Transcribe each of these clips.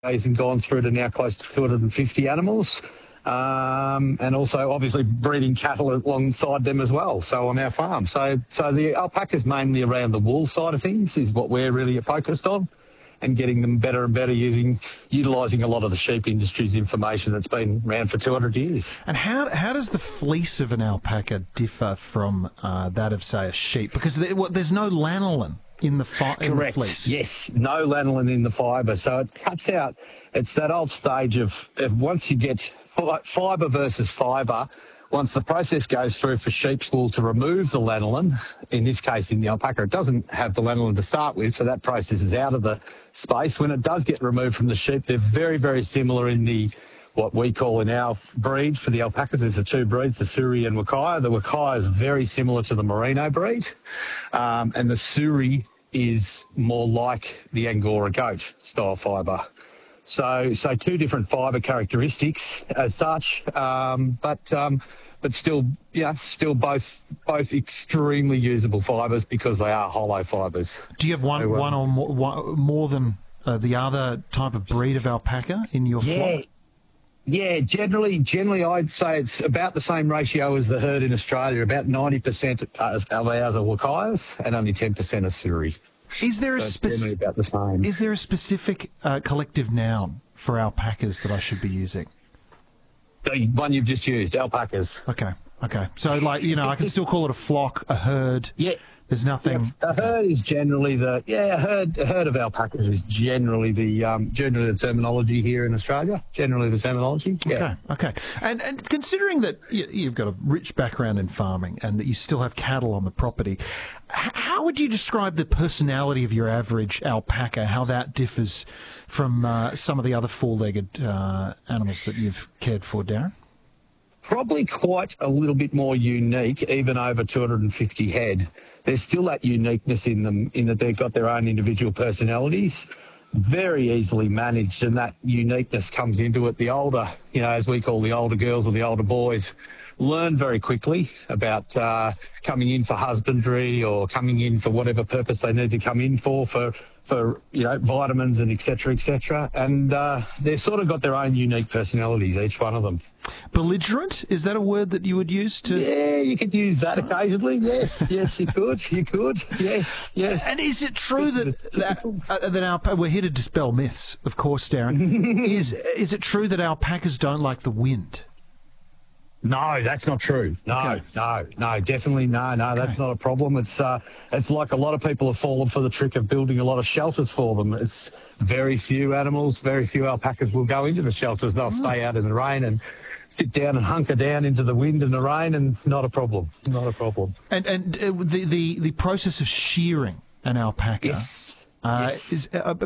days and gone through to now close to 250 animals. And also obviously breeding cattle alongside them as well, so on our farm. So the alpacas mainly around the wool side of things is what we're really focused on, and getting them better and better utilising a lot of the sheep industry's information that's been around for 200 years. And how does the fleece of an alpaca differ from that of, say, a sheep? Because there's no lanolin in the fleece. Yes, no lanolin in the fibre, so it cuts out. It's that old stage of once you get fibre versus fibre, once the process goes through for sheep's wool to remove the lanolin, in this case in the alpaca, it doesn't have the lanolin to start with, so that process is out of the space. When it does get removed from the sheep, they're very, very similar in what we call in our breed for the alpacas. There's the two breeds, the Suri and Wakaya. The Wakaya is very similar to the Merino breed, and the Suri is more like the Angora goat style fibre. So two different fibre characteristics as such, but still both extremely usable fibres because they are hollow fibres. Do you have one or more than the other type of breed of alpaca in your flock? Yeah, generally I'd say it's about the same ratio as the herd in Australia. About 90% of ours are Wakayas and only 10% are Suri. Is there generally about the same. Is there a specific collective noun for alpacas that I should be using? The one you've just used, alpacas. Okay. So, I can still call it a flock, a herd. Yeah. There's nothing. Yeah, a herd is generally a herd of alpacas is generally the terminology here in Australia. Generally the terminology. Yeah. Okay. And considering that you've got a rich background in farming and that you still have cattle on the property, how would you describe the personality of your average alpaca? How that differs from some of the other four-legged animals that you've cared for, Darren? Probably quite a little bit more unique, even over 250 head. There's still that uniqueness in them, in that they've got their own individual personalities, very easily managed, and that uniqueness comes into it. The older, as we call the older girls or the older boys, learn very quickly about coming in for husbandry or coming in for whatever purpose they need to come in for vitamins and et cetera, and they've sort of got their own unique personalities, each one of them. Belligerent, is that a word that you would use to? Yeah, you could use that occasionally. Yes, you could. Yes. And is it true that we're here to dispel myths, of course, Darren? Is it true that alpacas don't like the wind? No, that's not true. No, definitely no. That's not a problem. It's like a lot of people have fallen for the trick of building a lot of shelters for them. It's very few alpacas will go into the shelters. They'll stay out in the rain and sit down and hunker down into the wind and the rain, and not a problem. And the process of shearing an alpaca. Yes. Does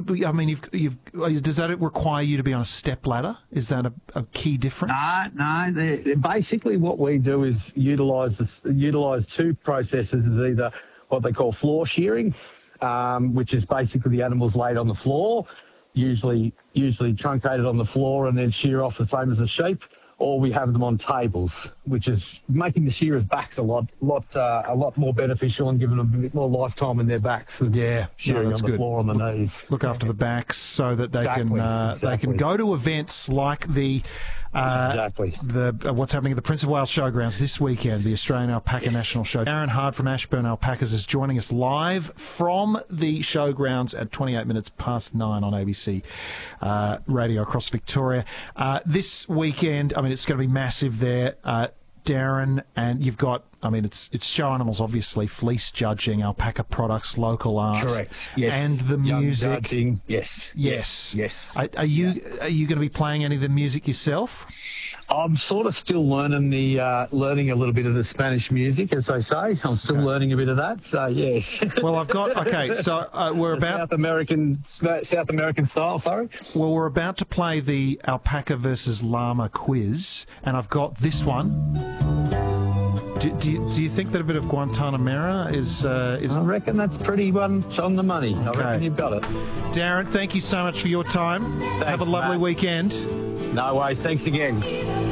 that require you to be on a step ladder? Is that a key difference? No. Basically, what we do is utilise two processes. Is either what they call floor shearing, which is basically the animals laid on the floor, usually truncated on the floor, and then shear off the same as a sheep. Or we have them on tables, which is making the shearers' backs a lot more beneficial and giving them a bit more lifetime in their backs than shearing on the floor on the knees. Look after the backs so that they can go to events like the what's happening at the Prince of Wales Showgrounds this weekend, the Australian Alpaca National Show. Darren Hard from Ashburn Alpacas is joining us live from the showgrounds at 28 minutes past 9 on ABC Radio across Victoria. This weekend, it's going to be massive there, Darren, and you've got, it's show animals, obviously, fleece judging, alpaca products, local art. Correct, yes. And the music. Judging. Yes. Are you going to be playing any of the music yourself? I'm sort of still learning learning a little bit of the Spanish music, as they say. I'm still learning a bit of that, so yes. Well, I've got, we're about... South American style, sorry. Well, we're about to play the alpaca versus llama quiz, and I've got this one. Do you think that a bit of Guantanamera is... I reckon that's pretty much on the money. I reckon you've got it. Darren, thank you so much for your time. Thanks, Have a lovely weekend. No worries. Thanks again.